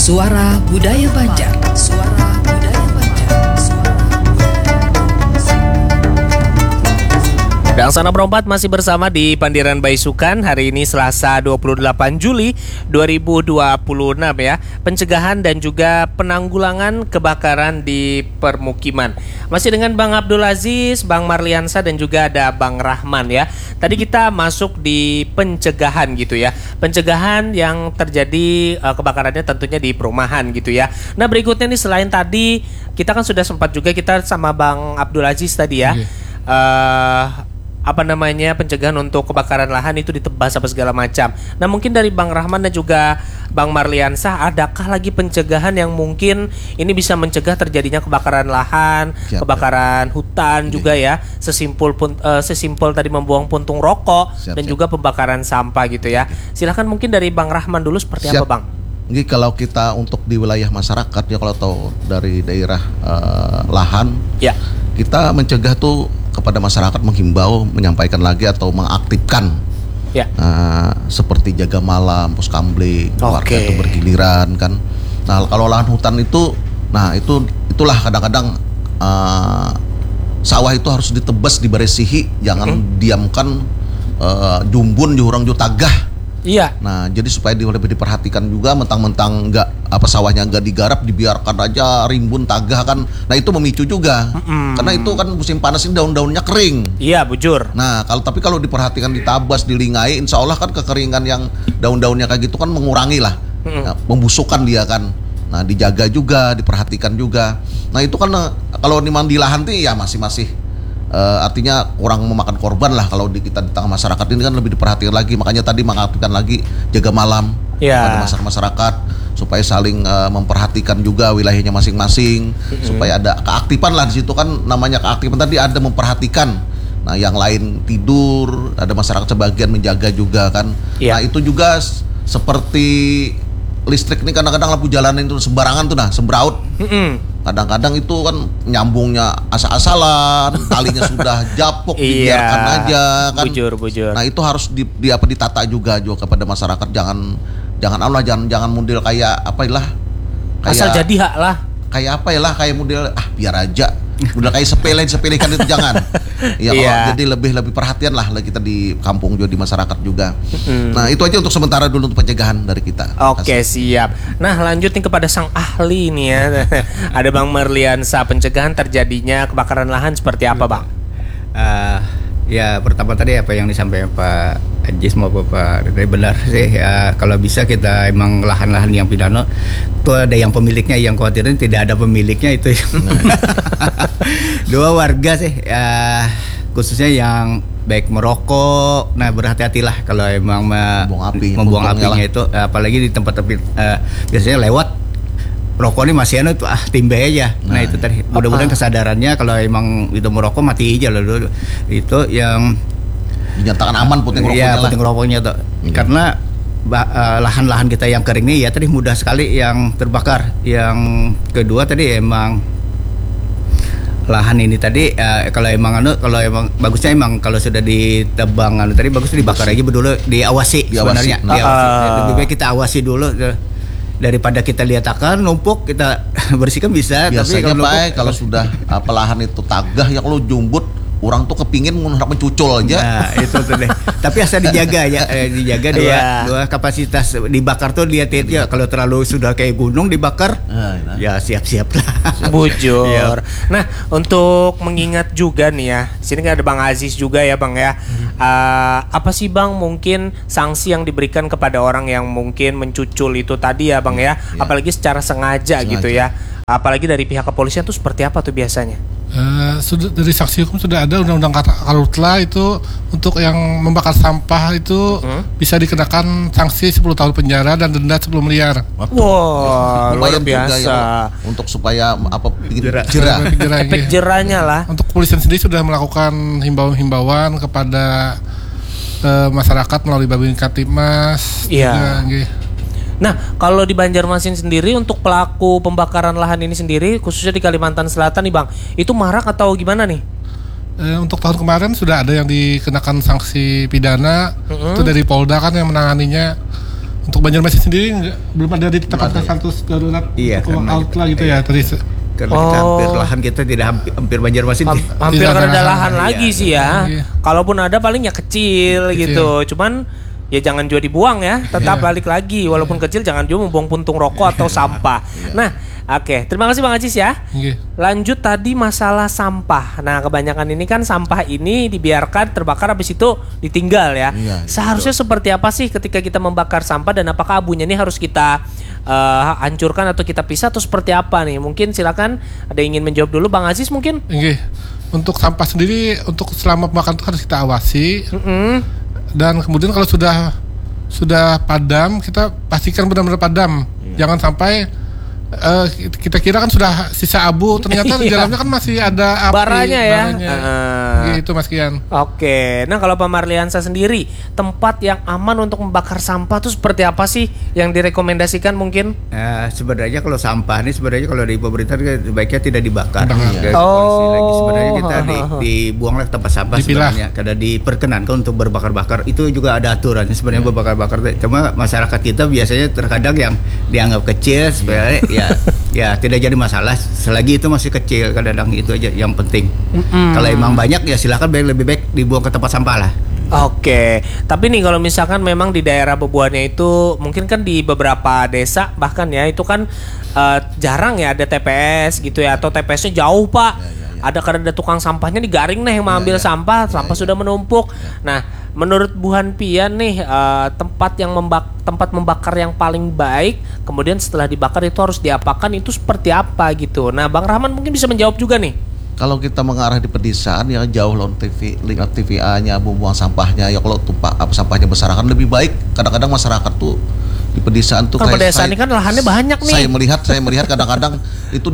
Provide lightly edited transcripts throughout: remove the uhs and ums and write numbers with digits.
Suara Budaya Banjar. Suara Budaya Banjar. Dangsana Berempat masih bersama di Pandiran Baisukan. Hari ini Selasa 28 Juli 2026 ya. Pencegahan dan juga penanggulangan kebakaran di permukiman. Masih dengan Bang Abdul Aziz, Bang Marliansa dan juga ada Bang Rahman ya. Tadi kita masuk di pencegahan gitu ya. Pencegahan yang terjadi kebakarannya tentunya di perumahan gitu ya. Nah berikutnya nih, selain tadi kita kan sudah sempat juga kita sama Bang Abdul Aziz tadi ya. Pencegahan untuk kebakaran lahan itu ditebas apa segala macam. Nah mungkin dari Bang Rahman dan juga Bang Marliansah, adakah lagi pencegahan yang mungkin ini bisa mencegah terjadinya kebakaran lahan, kebakaran hutan juga ya, sesimpel tadi membuang puntung rokok dan juga pembakaran sampah gitu ya. Silahkan mungkin dari Bang Rahman dulu seperti apa Bang? Jadi kalau kita untuk di wilayah masyarakat ya, kalau tahu dari daerah lahan ya, kita mencegah tuh kepada masyarakat, menghimbau, menyampaikan lagi atau mengaktifkan ya. Seperti jaga malam, poskamling, warga itu bergiliran kan. Nah kalau lahan hutan itu, nah itulah kadang-kadang sawah itu harus ditebas, diberesihi, jangan diamkan jumbun jurang jutagah. Iya. Nah, jadi supaya lebih diperhatikan juga, mentang-mentang sawahnya nggak digarap, dibiarkan aja rimbun tagah kan. Nah, itu memicu juga. Karena itu kan musim panas ini daun-daunnya kering. Iya, bujur. Nah, kalau diperhatikan, ditabas, dilingai, insya Allah kan kekeringan yang daun-daunnya kayak gitu kan mengurangi lah. Membusukkan dia kan. Nah, dijaga juga, diperhatikan juga. Nah, itu kan kalau di lahan tuh ya masih artinya kurang memakan korban lah. Kalau kita di tengah masyarakat ini kan lebih diperhatikan lagi. Makanya tadi mengaktifkan lagi jaga malam pada masyarakat supaya saling memperhatikan juga wilayahnya masing-masing, supaya ada keaktifan lah di situ kan, namanya keaktifan tadi ada memperhatikan. Nah yang lain tidur, ada masyarakat sebagian menjaga juga kan. Nah itu juga seperti listrik ini, kadang-kadang lampu jalanan itu sembarangan tuh, sembraut. Kadang-kadang itu kan nyambungnya asal-asalan, talinya sudah japok, dibiarkan aja kan. Bujur. Nah itu harus ditata juga kepada masyarakat, jangan model kayak asal jadi hak lah. Kayak model biar aja. Udah kayak sepelekan itu jangan. Ya kalau jadi lebih perhatian lah kita di kampung juga, di masyarakat juga. Nah itu aja untuk sementara dulu untuk pencegahan dari kita. Oke, siap. Nah lanjut nih kepada sang ahli nih ya. Ada Bang Marliansa, pencegahan terjadinya kebakaran lahan seperti apa Bang? Ya pertama tadi apa yang disampaikan Pak Ajis maupun Pak Ridai benar sih. Kalau bisa kita emang lahan-lahan yang pidana itu ada yang pemiliknya, yang khawatirnya tidak ada pemiliknya itu. Dua warga sih, khususnya yang baik merokok. Nah berhati-hatilah kalau emang membuang apinya itu, apalagi di tempat biasanya lewat. Rokok ini masih timbe aja. Nah itu tadi mudah-mudahan kesadarannya kalau emang itu merokok mati aja dulu. Itu yang dinyatakan aman puting rokoknya. Iya, puting rokoknya tuh. Karena lahan-lahan kita yang kering ini ya tadi mudah sekali yang terbakar. Yang kedua tadi emang lahan ini tadi kalau emang bagusnya emang kalau sudah ditebang tadi bagusnya dibakar aja dulu, diawasi sebenarnya. Lebih baik kita awasi dulu. Daripada kita lihat numpuk, kita bersihkan bisa. Biasanya tapi kalau sudah lahan itu tagah ya, kalau jumbut orang tuh kepingin mencucul aja. Nah itu tuh deh. Tapi asal dijaga ya, dijaga dua kapasitas dibakar tuh, lihat ya. Kalau terlalu sudah kayak gunung dibakar, ya siap-siap lah. Bujur. Nah untuk mengingat juga nih ya, sini kan ada Bang Aziz juga ya Bang ya. Apa sih Bang mungkin sanksi yang diberikan kepada orang yang mungkin mencucul itu tadi ya Bang ya, apalagi secara sengaja gitu ya, apalagi dari pihak kepolisian tuh seperti apa tuh biasanya? Sudah dari saksi hukum sudah ada undang-undang karhutla itu untuk yang membakar sampah itu bisa dikenakan sanksi 10 tahun penjara dan denda 10 miliar. Wah, luar biasa ya, untuk supaya efek jerahnya lah. Untuk kepolisian sendiri sudah melakukan himbauan kepada masyarakat melalui Babinsa Tipmas. Iya. Nah, kalau di Banjarmasin sendiri untuk pelaku pembakaran lahan ini sendiri, khususnya di Kalimantan Selatan nih Bang, itu marak atau gimana nih? Untuk tahun kemarin sudah ada yang dikenakan sanksi pidana, itu dari Polda kan yang menanganinya. Untuk Banjarmasin sendiri belum ada ditetapkan status darurat untuk laut lah gitu ya tadi. Karena kita hampir lahan kita tidak hampir Banjarmasin hampir karena ada lahan lagi sih ya. Iya. Kalaupun ada paling ya kecil gitu. Cuman ya jangan juga dibuang ya, tetap balik lagi. Walaupun kecil jangan juga membuang puntung rokok atau sampah. Nah, oke, terima kasih Bang Aziz ya. Lanjut tadi masalah sampah. Nah, kebanyakan ini kan sampah ini dibiarkan terbakar habis itu ditinggal ya. Seharusnya seperti apa sih ketika kita membakar sampah dan apakah abunya ini harus kita hancurkan atau kita pisah atau seperti apa nih? Mungkin silakan ada yang ingin menjawab dulu Bang Aziz mungkin. Untuk sampah sendiri untuk selama pembakaran itu harus kita awasi. Dan kemudian kalau sudah padam, kita pastikan benar-benar padam. Jangan sampai kita kira kan sudah sisa abu, ternyata di dalamnya kan masih ada api. Baranya ya. Gitu Mas Kian. Oke, nah kalau Pak Marliansa sendiri, tempat yang aman untuk membakar sampah itu seperti apa sih yang direkomendasikan mungkin? Sebenarnya kalau sampah ini sebenarnya kalau di pemerintah sebaiknya tidak dibakar. Sebenarnya kita dibuanglah ke tempat sampah sebenarnya. Karena diperkenankan untuk berbakar-bakar. Itu juga ada aturannya sebenarnya berbakar-bakar. Cuma masyarakat kita biasanya terkadang yang dianggap kecil sebenarnya ya tidak jadi masalah selagi itu masih kecil, kadang-kadang itu aja yang penting. Kalau emang banyak ya silakan lebih baik dibuang ke tempat sampah lah. Oke, tapi nih kalau misalkan memang di daerah Bebuannya itu mungkin kan di beberapa desa bahkan ya itu kan jarang ya ada TPS gitu ya, atau TPS-nya jauh Pak. Ada karena ada tukang sampahnya digaring nih yang mengambil sampah sudah menumpuk. Nah, menurut Bu Hanpian nih tempat membakar yang paling baik, kemudian setelah dibakar itu harus diapakan, itu seperti apa gitu. Nah, Bang Rahman mungkin bisa menjawab juga nih. Kalau kita mengarah di pedesaan ya jauh lawan link TVA-nya, buang sampahnya ya. Kalau sampahnya besar kan lebih baik. Kadang-kadang masyarakat tuh di pedesaan tuh kan pedesaan ini kan lahannya banyak nih. Saya melihat kadang-kadang itu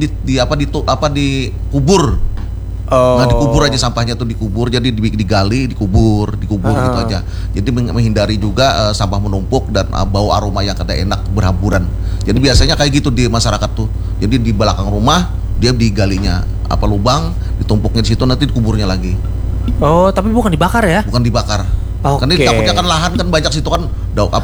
dikubur. Nah, dikubur aja sampahnya tuh dikubur, jadi digali, dikubur gitu aja. Jadi menghindari juga sampah menumpuk dan bau aroma yang kada enak berhamburan. Jadi biasanya kayak gitu di masyarakat tuh. Jadi di belakang rumah dia digalinya lubang, ditumpuknya di situ, nanti dikuburnya lagi. Oh, tapi bukan dibakar ya? Bukan dibakar. Karena takutnya kan lahan kan banyak situ kan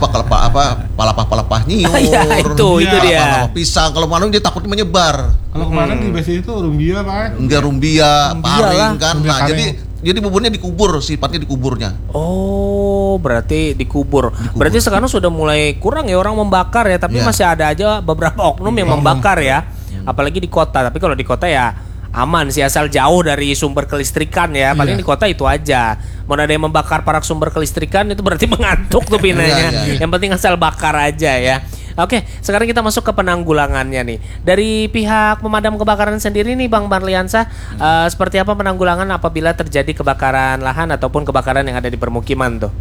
palapah nyiur. Itu dia. Pisang kalau mana dia takutnya menyebar. Kalau kemarin di base itu rumbia Pak. Enggak rumbia, paring kan. Nah, jadi buburnya dikubur, sifatnya dikuburnya. Oh, berarti dikubur. Berarti sekarang sudah mulai kurang ya orang membakar ya, tapi masih ada aja beberapa oknum yang membakar ya. Apalagi di kota. Tapi kalau di kota ya aman sih asal jauh dari sumber kelistrikan ya. Paling di kota itu aja. Mau ada yang membakar parak sumber kelistrikan itu berarti mengantuk tuh pinanya. Yang penting asal bakar aja ya. Oke, sekarang kita masuk ke penanggulangannya nih. Dari pihak pemadam kebakaran sendiri nih Bang Marliansa, seperti apa penanggulangan apabila terjadi kebakaran lahan ataupun kebakaran yang ada di permukiman tuh?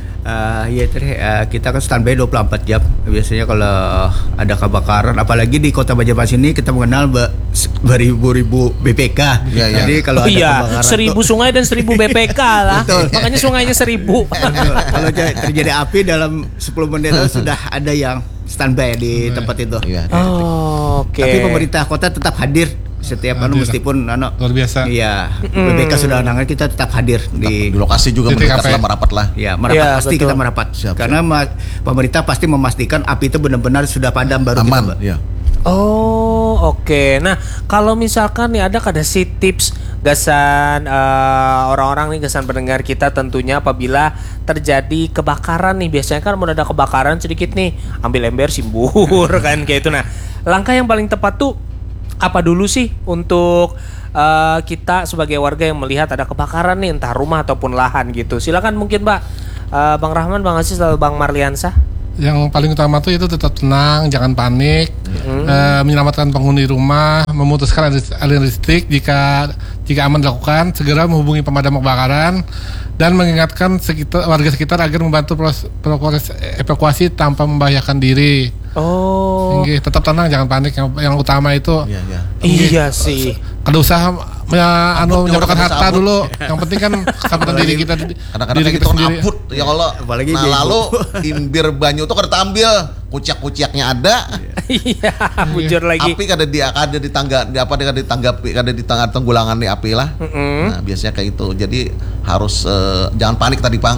Kita kan standby 24 jam. Biasanya kalau ada kebakaran, apalagi di Kota Banjarmasin ini kita mengenal beribu-ribu BPK. Jadi kalau ada kebakaran 1000 sungai dan 1000 BPK lah. Makanya sungainya 1000. Kalau terjadi api dalam 10 menit sudah ada yang standby di tempat itu. Oke. Tapi pemerintah kota tetap hadir setiap meskipun luar biasa. Iya, BPK sudah nangani, kita tetap hadir di lokasi juga, mereka merapat lah. Ya, merapat pasti betul. Kita merapat. Karena pemerintah pasti memastikan api itu benar-benar sudah padam baru aman. Kita. Oh, oke. Nah, kalau misalkan nih ada sih tips gasan orang-orang nih, gasan pendengar kita tentunya apabila terjadi kebakaran nih, biasanya kan mau ada kebakaran sedikit nih, ambil ember simbur kan kayak itu. Nah, langkah yang paling tepat tuh apa dulu sih untuk kita sebagai warga yang melihat ada kebakaran nih, entah rumah ataupun lahan gitu? Silakan mungkin Pak Bang Rahman, Bang Aziz, atau Bang Marliansa. Yang paling utama tuh itu tetap tenang, jangan panik, menyelamatkan penghuni rumah, memutuskan aliran listrik jika aman dilakukan, segera menghubungi pemadam kebakaran, dan mengingatkan warga sekitar agar membantu proses evakuasi tanpa membahayakan diri. Tetap tenang, jangan panik. Yang utama itu. Iya sih. Kada usah menyampaikan harta dulu. Yang penting kan keselamatan diri kita. Kadang-kadang kita sendiri. Abut, ya Allah. Apalagi lalu imbir banyu tuh kada tampil, kuciak-kuciaknya ada. Iya, bujur lagi. Api kada di tangga tanggulangan nih api lah. Nah, biasanya kayak itu. Jadi harus jangan panik tadi Bang.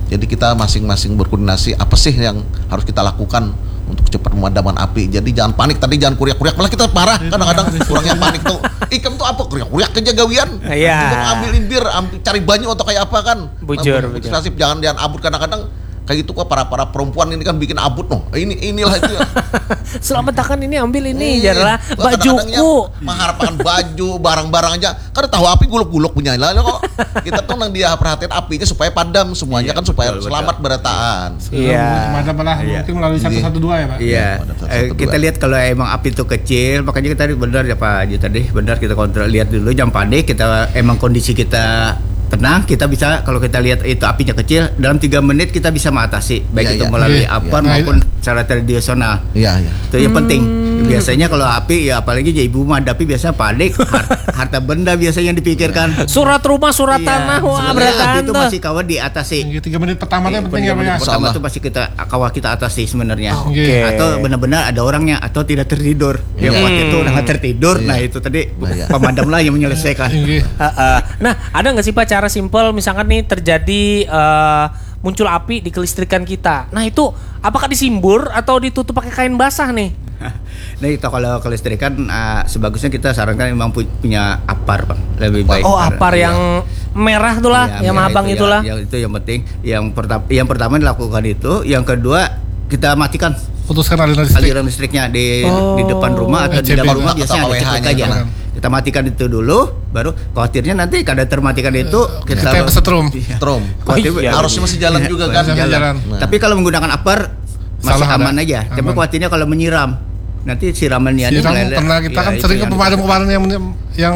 Jadi kita masing-masing berkoordinasi apa sih yang harus kita lakukan untuk cepat pemadaman api. Jadi jangan panik tadi, jangan kuriak-kuriak, malah kita marah kadang-kadang kurangnya panik tuh. Ikam tuh apa kuriak-kuriak ke jagawian. Kita ambilin bir, cari banyu atau kayak apa kan. Bujur. Jangan abut kadang-kadang. Kayak gitu kok para perempuan ini kan bikin abut inilah itu ya. Selamat akan ini ambil ini jadilah bajuku. Mengharapkan baju, barang-barang aja. Karena tahu api guluk-guluk punya lah kok. Kita tuh nang dia perhatiin apinya supaya padam semuanya kan supaya selamat berataan. Padam lah mungkin melalui 112 ya Pak. Iya. Kita lihat kalau emang api itu kecil, makanya kita tadi benar ya Pak Haji tadi, benar kita kontrol, lihat dulu jangan panik, kita emang kondisi kita tenang, kita bisa kalau kita lihat itu apinya kecil dalam 3 menit kita bisa mengatasi baik itu melalui apar maupun secara tradisional. Itu yang penting. Biasanya kalau api ya apalagi ibu madapi biasanya panik, harta benda biasanya yang dipikirkan. Surat rumah, surat tanah, wah berat itu masih kawat diatasi. 3 menit pertama itu penting ya Pak ya. Pertama itu masih kita atasi sebenarnya. Okay. Atau benar-benar ada orangnya atau tidak tertidur. Yang waktu itu udah tertidur. Nah itu tadi pemadam lah yang menyelesaikan. Nah ada nggak sih Pak cara simpel misalkan nih terjadi muncul api di kelistrikan kita. Nah itu apakah disimbur atau ditutup pakai kain basah nih? Nah itu kalau kelistrikan sebagusnya kita sarankan memang punya apar Pak, lebih baik. Oh apar yang merah tuh lah, yang abang itulah. Itu yang penting. Yang pertama dilakukan itu, yang kedua kita matikan. Putuskan aliran listriknya di depan rumah atau di dalam rumah biasanya ada ceklek aja. Kita matikan itu dulu, baru khawatirnya nanti kada termatikan itu kita setrum. Harusnya masih jalan juga kan. Jalan. Tapi kalau menggunakan apar masih aman aja. Tapi khawatirnya kalau menyiram nanti siramannya pernah kita kan sering ke pemadam yang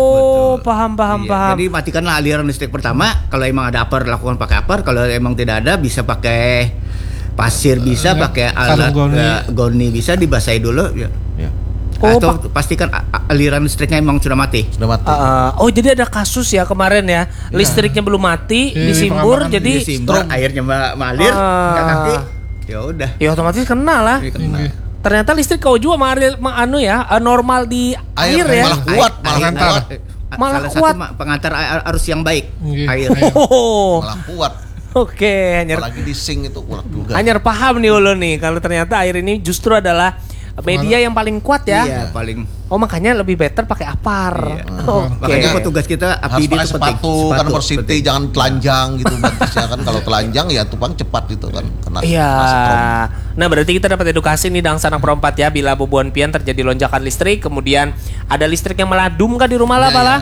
paham. Jadi matikanlah aliran listrik pertama. Kalau emang ada apar lakukan pakai apar. Kalau emang tidak ada bisa pakai pasir, bisa pakai alat goni bisa dibasahi dulu ya. Atau pastikan aliran listriknya emang sudah mati. Jadi ada kasus ya kemarin ya, listriknya belum mati, disimbur jadi airnya mengalir ke kaki. Ya udah. Ya otomatis kena lah. Ternyata listrik kau juga normal di air ya. Malah kuat, malah kuat. Pengantar arus yang baik. Air. Malah kuat. Oke, apalagi di sink itu kuat juga. Hanya paham nih Ulu nih kalau ternyata air ini justru adalah media yang paling kuat ya. Iya, paling. Makanya lebih better pakai apar. Makanya petugas kita api harus pakai sepatu kan bersih, jangan telanjang gitu batasnya kan. Kalau telanjang ya tumpang cepat gitu kan kena. Iya. Nah, berarti kita dapat edukasi nih Dang Sanak Perempat ya, bila bubuan pian terjadi lonjakan listrik, kemudian ada listrik yang meladum kan di rumah lah pala.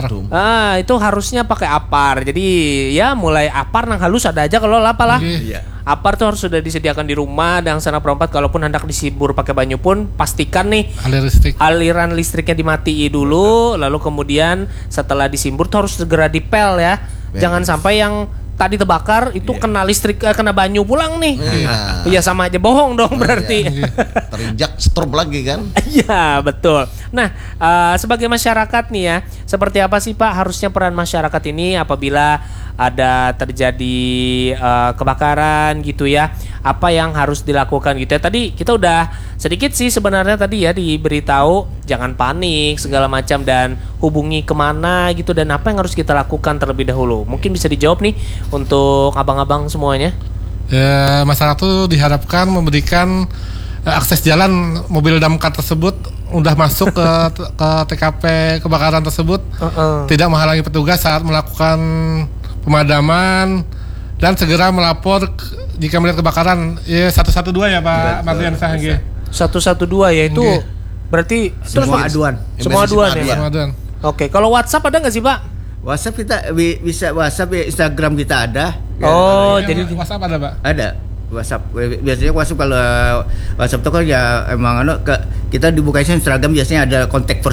Itu harusnya pakai apar. Jadi ya mulai apar nang halus ada aja kalau lah pala. Apar tuh harus sudah disediakan di rumah. Dang Sanak Perempat kalaupun hendak disibur pakai banyu pun pastikan nih aliran listriknya dimatiin dulu, lalu kemudian setelah disimbur tuh harus segera dipel ya. Jangan sampai yang tadi terbakar itu kena listrik, kena banyu pulang nih. Iya sama aja bohong dong berarti. Terinjak strobe lagi kan. Iya betul. Nah sebagai masyarakat nih ya, seperti apa sih Pak harusnya peran masyarakat ini apabila ada terjadi kebakaran gitu ya, apa yang harus dilakukan gitu ya. Tadi kita udah sedikit sih sebenarnya tadi ya diberitahu jangan panik segala macam dan hubungi kemana gitu dan apa yang harus kita lakukan terlebih dahulu. Mungkin bisa dijawab nih untuk abang-abang semuanya. Ya, masyarakat tuh diharapkan memberikan akses jalan mobil damkar tersebut udah masuk ke TKP kebakaran tersebut, tidak menghalangi petugas saat melakukan pemadaman dan segera melapor jika melihat kebakaran. Ya 112 ya Pak Marlian Sahengge. 112 yaitu berarti semua aduan. Semua aduan ya. Oke, kalau WhatsApp ada nggak sih Pak? WhatsApp kita bisa WhatsApp, Instagram kita ada. Jadi WhatsApp ada Pak? Ada. WhatsApp biasanya kalau WhatsApp itu kan ya emang kita dibukain Instagram biasanya ada kontak